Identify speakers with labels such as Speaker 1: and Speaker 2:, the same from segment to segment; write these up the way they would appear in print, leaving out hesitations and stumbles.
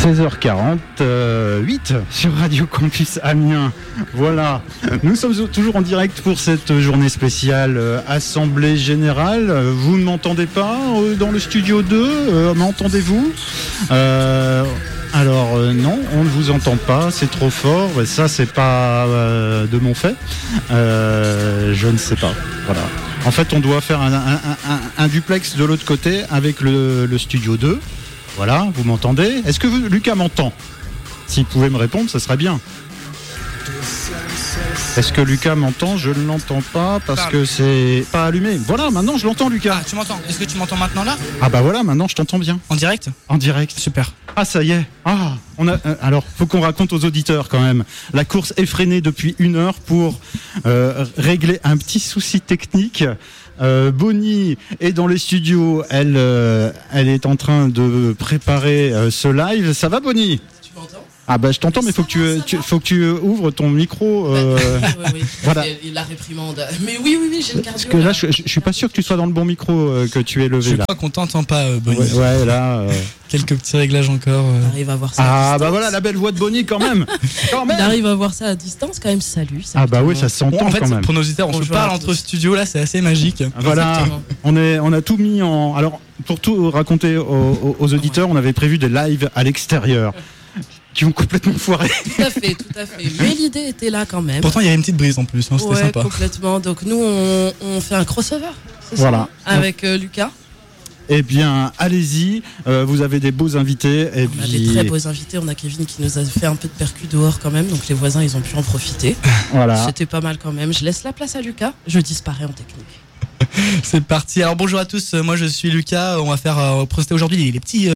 Speaker 1: 16h48 sur Radio Campus Amiens. Voilà, nous sommes toujours en direct pour cette journée spéciale Assemblée Générale. Vous ne m'entendez pas dans le studio 2 m'entendez-vous Alors non, on ne vous entend pas, c'est trop fort. Ça, c'est pas de mon fait. Je ne sais pas. Voilà. En fait, on doit faire un duplex de l'autre côté avec le studio 2. Voilà, vous m'entendez ? Est-ce que Lucas m'entend ? S'il pouvait me répondre, ça serait bien. Est-ce que Lucas m'entend ? Je ne l'entends pas parce que c'est pas allumé. Voilà, maintenant je l'entends, Lucas.
Speaker 2: Ah, tu m'entends ? Est-ce que tu m'entends maintenant là ?
Speaker 1: Ah bah voilà, maintenant je t'entends bien.
Speaker 2: En direct ?
Speaker 1: En direct.
Speaker 2: Super.
Speaker 1: Ah ça y est. Ah, alors faut qu'on raconte aux auditeurs quand même. La course effrénée depuis 1 heure pour régler un petit souci technique. Bonnie est dans les studios. Elle est en train de préparer ce live. Ça va, Bonnie ?
Speaker 3: Tu m'entends ?
Speaker 1: Ah bah je t'entends, mais faut que tu ouvres ton micro.
Speaker 3: Oui.
Speaker 1: Voilà.
Speaker 3: Et la réprimande. Mais oui, j'ai le cardio.
Speaker 1: Parce que là, je suis pas sûr que tu sois dans le bon micro que tu es levé
Speaker 2: Je
Speaker 1: là.
Speaker 2: crois qu'on t'entend pas, Bonnie.
Speaker 1: Ouais, là.
Speaker 2: Quelques petits réglages encore.
Speaker 3: On arrive à voir ça.
Speaker 1: Ah bah voilà la belle voix de Bonnie quand même.
Speaker 3: Il arrive à voir ça à distance quand même. Salut.
Speaker 1: Ah bah oui, ça s'entend
Speaker 2: En fait,
Speaker 1: quand même.
Speaker 2: pour nos auditeurs, on se
Speaker 3: Bonjour
Speaker 2: parle
Speaker 3: à
Speaker 2: entre
Speaker 3: tous.
Speaker 2: studios là, c'est assez magique.
Speaker 1: Voilà,
Speaker 3: Exactement.
Speaker 1: on a tout mis en. Alors pour tout raconter aux auditeurs, on avait prévu des lives à l'extérieur qui ont complètement foiré.
Speaker 3: Tout à fait. Mais l'idée était là quand même.
Speaker 2: Pourtant, il y avait une petite brise en plus, hein, c'était
Speaker 3: Ouais,
Speaker 2: sympa.
Speaker 3: complètement. Donc nous, on fait un crossover. C'est
Speaker 1: Voilà.
Speaker 3: ça, avec Lucas.
Speaker 1: Eh bien, allez-y, vous avez des beaux invités. Et
Speaker 3: On a des très beaux invités. On a Kevin qui nous a fait un peu de percu dehors quand même. Donc les voisins, ils ont pu en profiter.
Speaker 1: Voilà.
Speaker 3: C'était pas mal quand même. Je laisse la place à Lucas. Je disparais en technique.
Speaker 2: C'est parti. Alors bonjour à tous, moi je suis Lucas. On va faire procéder aujourd'hui les petits.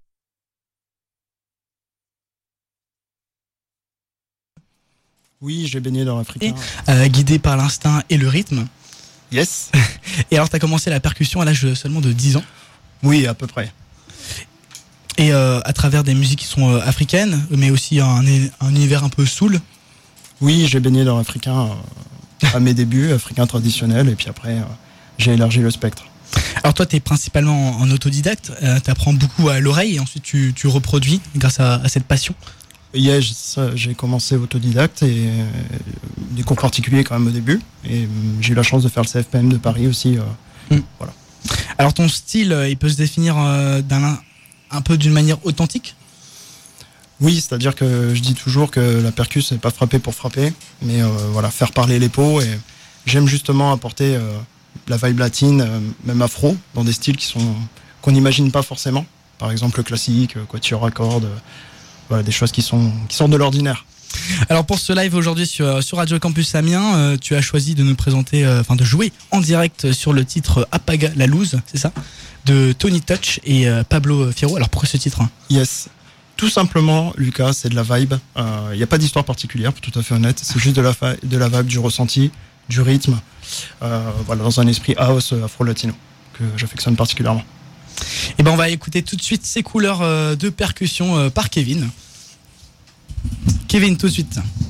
Speaker 4: Oui, j'ai baigné dans l'Africain.
Speaker 2: Guidés par l'instinct et le rythme.
Speaker 4: Yes.
Speaker 2: Et alors, tu as commencé la percussion à l'âge seulement de 10 ans.
Speaker 4: Oui, à peu près.
Speaker 2: Et à travers des musiques qui sont africaines, mais aussi un univers un peu soul.
Speaker 4: Oui, j'ai baigné dans l'Africain à mes débuts, africain traditionnel, et puis après, j'ai élargi le spectre.
Speaker 2: Alors toi, tu es principalement en autodidacte, tu apprends beaucoup à l'oreille et ensuite tu reproduis grâce à cette passion.
Speaker 4: Yes, j'ai commencé autodidacte et des cours particuliers quand même au début. Et j'ai eu la chance de faire le CFPM de Paris aussi. Voilà.
Speaker 2: Alors ton style, il peut se définir un peu d'une manière authentique ?
Speaker 4: Oui, c'est-à-dire que je dis toujours que la percus, c'est pas frapper pour frapper, mais voilà, faire parler les peaux. Et j'aime justement apporter la vibe latine, même afro, dans des styles qu'on n'imagine pas forcément. Par exemple, le classique, quatuor à cordes. Voilà, des choses qui sortent de l'ordinaire.
Speaker 2: Alors pour ce live aujourd'hui sur Radio Campus Amiens, tu as choisi de nous présenter, de jouer en direct sur le titre Apaga la Loose, c'est ça ? De Tony Touch et Pablo Fierro. Alors pourquoi ce titre ?
Speaker 4: Yes. Tout simplement, Lucas, c'est de la vibe. Il n'y a pas d'histoire particulière, pour tout à fait honnête. C'est juste de la vibe, du ressenti, du rythme. Voilà, dans un esprit house afro-latino que j'affectionne particulièrement.
Speaker 2: Et ben on va écouter tout de suite ces couleurs de percussion par Kevin. Kevin, tout de suite.